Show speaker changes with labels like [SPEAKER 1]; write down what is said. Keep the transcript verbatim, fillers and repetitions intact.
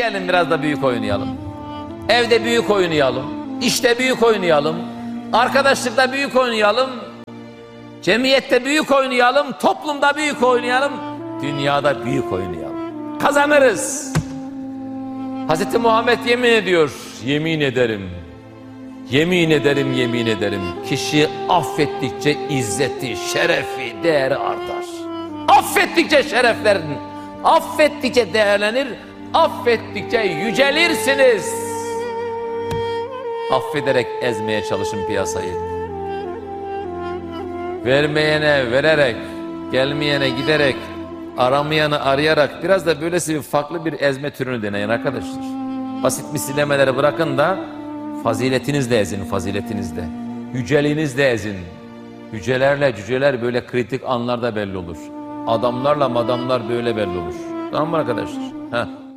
[SPEAKER 1] Gelin biraz da büyük oynayalım. Evde büyük oynayalım. İşte büyük oynayalım. Arkadaşlıkta büyük oynayalım. Cemiyette büyük oynayalım. Toplumda büyük oynayalım. Dünyada büyük oynayalım. Kazanırız. Hazreti Muhammed yemin ediyor. Yemin ederim. Yemin ederim, yemin ederim. Kişi affettikçe izzeti, şerefi, değeri artar. Affettikçe şereflerin, affettikçe değerlenir, affettikçe yücelirsiniz. Affederek ezmeye çalışın piyasayı. Vermeyene vererek, gelmeyene giderek, aramayanı arayarak biraz da böylesi bir farklı bir ezme türünü deneyin arkadaşlar. Basit misillemeleri bırakın da faziletinizle ezin, faziletinizle. Yüceliğinizle ezin. Yücelerle cüceler böyle kritik anlarda belli olur. Adamlarla madamlar böyle belli olur. Tamam mı arkadaşlar? Heh.